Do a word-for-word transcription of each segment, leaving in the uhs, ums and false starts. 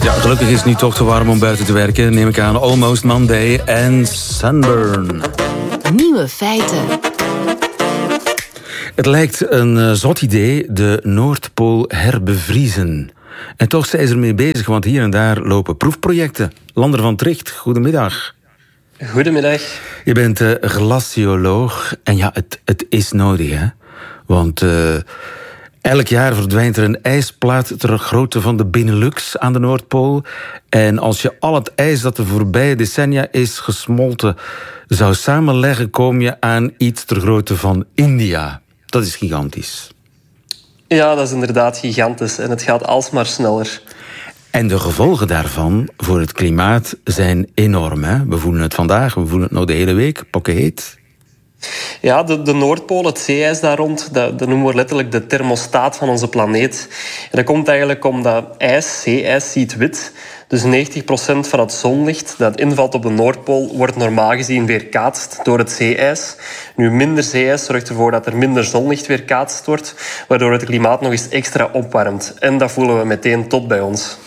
Ja, gelukkig is het nu toch te warm om buiten te werken. Neem ik aan Almost Monday en Sunburn. Nieuwe feiten. Het lijkt een uh, zot idee, de Noordpool herbevriezen. En toch zijn ze ermee bezig, want hier en daar lopen proefprojecten. Lander van Tricht, goedemiddag. Goedemiddag. Je bent uh, glacioloog en ja, het, het is nodig, hè? Want uh, elk jaar verdwijnt er een ijsplaat ter grootte van de Benelux aan de Noordpool. En als je al het ijs dat de voorbije decennia is gesmolten zou samenleggen, kom je aan iets ter grootte van India. Dat is gigantisch. Ja, dat is inderdaad gigantisch en het gaat alsmaar sneller. En de gevolgen daarvan voor het klimaat zijn enorm. Hè? We voelen het vandaag, we voelen het nou de hele week, pokkenheet. Ja, de, de Noordpool, het zeeijs daar rond, dat, dat noemen we letterlijk de thermostaat van onze planeet. En dat komt eigenlijk omdat ijs, zeeijs, ziet wit. Dus negentig procent van het zonlicht dat invalt op de Noordpool wordt normaal gezien weerkaatst door het zeeijs. Nu, minder zeeijs zorgt ervoor dat er minder zonlicht weerkaatst wordt, waardoor het klimaat nog eens extra opwarmt. En dat voelen we meteen tot bij ons.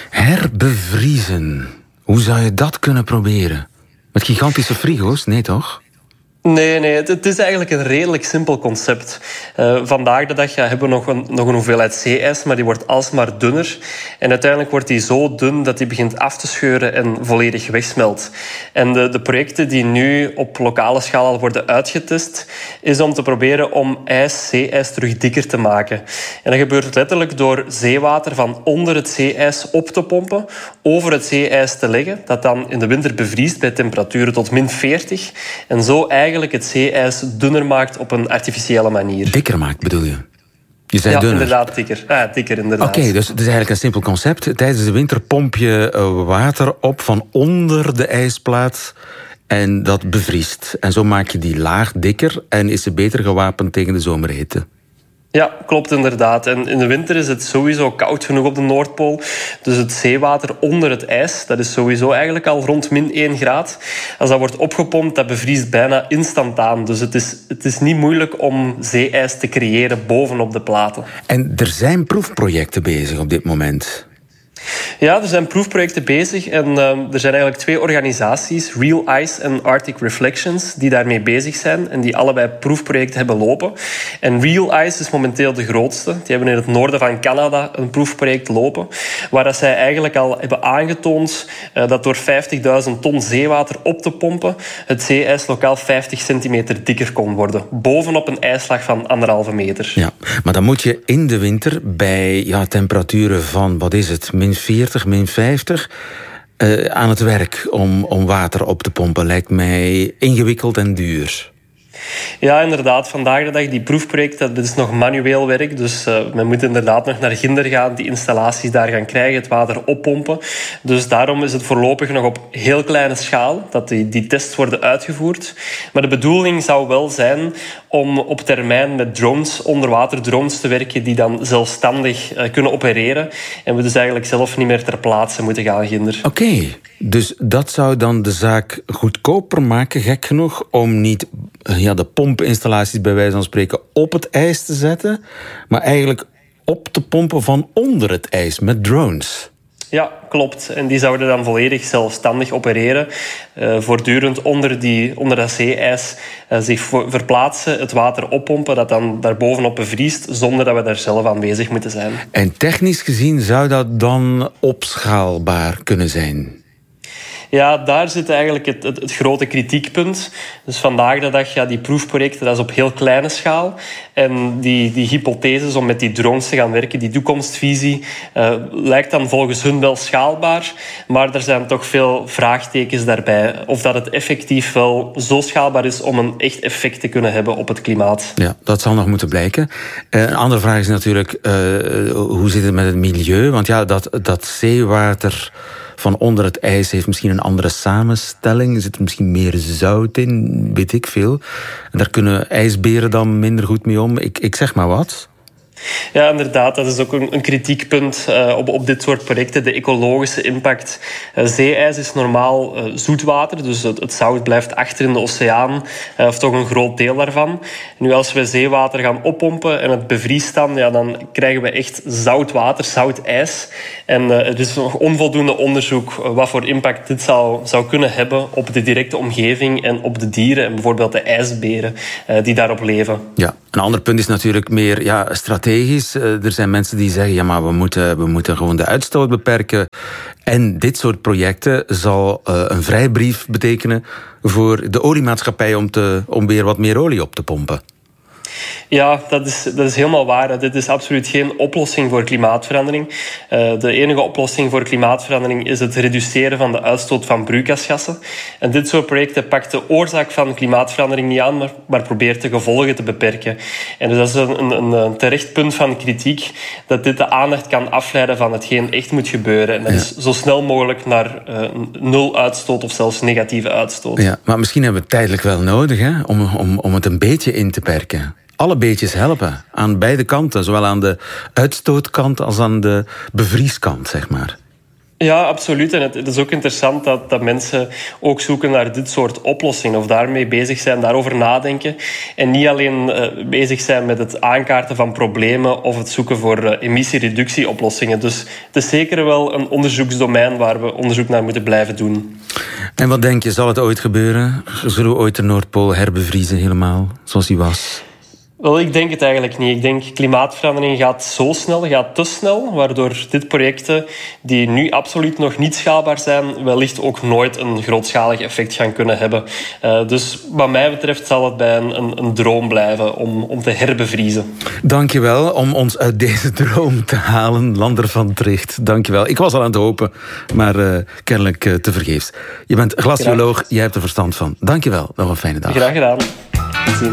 Herbevriezen. Hoe zou je dat kunnen proberen? Met gigantische frigo's? Nee, toch? Nee, nee, het is eigenlijk een redelijk simpel concept. Uh, vandaag de dag ja, hebben we nog een, nog een hoeveelheid zeeijs, maar die wordt alsmaar dunner. En uiteindelijk wordt die zo dun dat die begint af te scheuren en volledig wegsmelt. En de, de projecten die nu op lokale schaal al worden uitgetest, is om te proberen om ijs, zeeijs terug dikker te maken. En dat gebeurt letterlijk door zeewater van onder het zeeijs op te pompen, over het zeeijs te leggen, dat dan in de winter bevriest bij temperaturen tot min veertig. En zo eigenlijk het zeeijs dunner maakt op een artificiële manier. Dikker maakt, bedoel je? Je zei ja, dunner. inderdaad, dikker. Ja, dikker inderdaad. Oké, okay, dus het is eigenlijk een simpel concept. Tijdens de winter pomp je water op van onder de ijsplaat en dat bevriest. En zo maak je die laag dikker en is ze beter gewapend tegen de zomerhitte. Ja, klopt inderdaad. En in de winter is het sowieso koud genoeg op de Noordpool. Dus het zeewater onder het ijs, dat is sowieso eigenlijk al rond min één graad. Als dat wordt opgepompt, dat bevriest bijna instantaan. Dus het is, het is niet moeilijk om zeeijs te creëren bovenop de platen. En er zijn proefprojecten bezig op dit moment. Ja, er zijn proefprojecten bezig en uh, er zijn eigenlijk twee organisaties, Real Ice en Arctic Reflections, die daarmee bezig zijn en die allebei proefprojecten hebben lopen. En Real Ice is momenteel de grootste. Die hebben in het noorden van Canada een proefproject lopen, waar dat zij eigenlijk al hebben aangetoond uh, dat door vijftigduizend ton zeewater op te pompen het zeeijs lokaal vijftig centimeter dikker kon worden, bovenop een ijslag van anderhalve meter. Ja, maar dan moet je in de winter bij ja, temperaturen van, wat is het, min veertig, min vijftig, uh, aan het werk om, om water op te pompen. Lijkt mij ingewikkeld en duur. Ja, inderdaad. Vandaag de dag, die proefproject, dat is nog manueel werk. Dus uh, men moet inderdaad nog naar Ginder gaan, die installaties daar gaan krijgen, het water oppompen. Dus daarom is het voorlopig nog op heel kleine schaal dat die, die tests worden uitgevoerd. Maar de bedoeling zou wel zijn om op termijn met drones, onderwaterdrones te werken, die dan zelfstandig uh, kunnen opereren. En we dus eigenlijk zelf niet meer ter plaatse moeten gaan, Ginder. Oké, okay, dus dat zou dan de zaak goedkoper maken, gek genoeg, om niet ja, de pompinstallaties bij wijze van spreken op het ijs te zetten, maar eigenlijk op te pompen van onder het ijs met drones. Ja, klopt. En die zouden dan volledig zelfstandig opereren. Uh, voortdurend onder, die, onder dat zeeijs uh, zich vo- verplaatsen, het water oppompen, dat dan daarbovenop bevriest, zonder dat we daar zelf aanwezig moeten zijn. En technisch gezien zou dat dan opschaalbaar kunnen zijn? Ja, daar zit eigenlijk het, het, het grote kritiekpunt. Dus vandaag de dag, ja, die proefprojecten, dat is op heel kleine schaal. En die, die hypotheses om met die drones te gaan werken, die toekomstvisie, uh, lijkt dan volgens hun wel schaalbaar. Maar er zijn toch veel vraagtekens daarbij. Of dat het effectief wel zo schaalbaar is om een echt effect te kunnen hebben op het klimaat. Ja, dat zal nog moeten blijken. Uh, een andere vraag is natuurlijk, uh, hoe zit het met het milieu? Want ja, dat, dat zeewater van onder het ijs heeft misschien een andere samenstelling. Er zit misschien meer zout in, weet ik veel. En daar kunnen ijsberen dan minder goed mee om. Ik, ik zeg maar wat. Ja, inderdaad. Dat is ook een, een kritiekpunt uh, op, op dit soort projecten. De ecologische impact. Uh, zeeijs is normaal uh, zoetwater, dus het, het zout blijft achter in de oceaan, uh, of toch een groot deel daarvan. Nu, als we zeewater gaan oppompen en het bevriest dan, ja, dan krijgen we echt zout water, zout ijs. En uh, er is nog onvoldoende onderzoek uh, wat voor impact dit zou, zou kunnen hebben op de directe omgeving en op de dieren, en bijvoorbeeld de ijsberen uh, die daarop leven. Ja, een ander punt is natuurlijk meer ja, strategisch. Er zijn mensen die zeggen, ja, maar we moeten, we moeten gewoon de uitstoot beperken. En dit soort projecten zal uh, een vrijbrief betekenen voor de oliemaatschappij om, te, om weer wat meer olie op te pompen. Ja, dat is, dat is helemaal waar. Dit is absoluut geen oplossing voor klimaatverandering. Uh, de enige oplossing voor klimaatverandering is het reduceren van de uitstoot van broeikasgassen. En dit soort projecten pakt de oorzaak van klimaatverandering niet aan, maar, maar probeert de gevolgen te beperken. En dus dat is een, een, een terecht punt van kritiek, dat dit de aandacht kan afleiden van hetgeen echt moet gebeuren. En dat is zo snel mogelijk naar uh, nul uitstoot of zelfs negatieve uitstoot. Ja, maar misschien hebben we het tijdelijk wel nodig, hè, om, om, om het een beetje in te perken. Alle beetjes helpen, aan beide kanten. Zowel aan de uitstootkant als aan de bevrieskant, zeg maar. Ja, absoluut. En het, het is ook interessant dat, dat mensen ook zoeken naar dit soort oplossingen. Of daarmee bezig zijn, daarover nadenken. En niet alleen uh, bezig zijn met het aankaarten van problemen of het zoeken voor uh, emissiereductieoplossingen. Dus het is zeker wel een onderzoeksdomein waar we onderzoek naar moeten blijven doen. En wat denk je, zal het ooit gebeuren? Zullen we ooit de Noordpool herbevriezen helemaal, zoals die was? Wel, ik denk het eigenlijk niet. Ik denk klimaatverandering gaat zo snel, gaat te snel, waardoor dit projecten, die nu absoluut nog niet schaalbaar zijn, wellicht ook nooit een grootschalig effect gaan kunnen hebben. Uh, dus wat mij betreft zal het bij een, een, een droom blijven om, om te herbevriezen. Dank je wel om ons uit deze droom te halen, Lander van Tricht. Dank je wel. Ik was al aan het hopen, maar uh, kennelijk uh, tevergeefs. Je bent glacioloog, jij hebt er verstand van. Dank je wel. Nog een fijne dag. Graag gedaan.